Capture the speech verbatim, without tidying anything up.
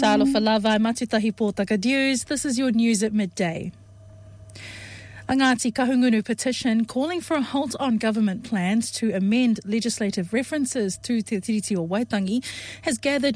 Talofa lava, matutahi pōtaka news. This is your news at midday. A Ngāti Kahungunu petition calling for a halt on government plans to amend legislative references to Te Tiriti o Waitangi has gathered